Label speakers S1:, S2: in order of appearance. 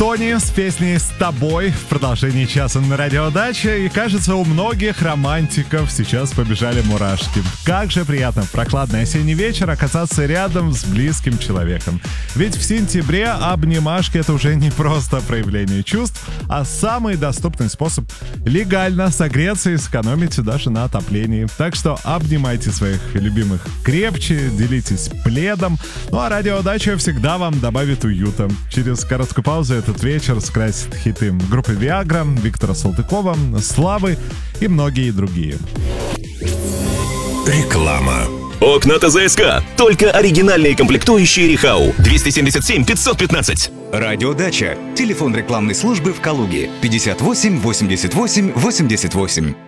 S1: Тони с песней «С тобой» в продолжении часа на Радио Дача. И кажется, у многих романтиков сейчас побежали мурашки. Как же приятно в прохладный осенний вечер оказаться рядом с близким человеком. Ведь в сентябре обнимашки — это уже не просто проявление чувств, а самый доступный способ легально согреться и сэкономить даже на отоплении. Так что обнимайте своих любимых крепче, делитесь пледом. Ну а Радио Дача всегда вам добавит уюта. Через короткую паузу этот вечер скрасит хиты группы Viagra, Виктора Салтыкова, Славы и многие другие.
S2: Реклама. Окна ТЗСК. Только оригинальные комплектующие Рихау. 277 515.
S3: Радио Дача. Телефон рекламной службы в Калуге. 58 88 88.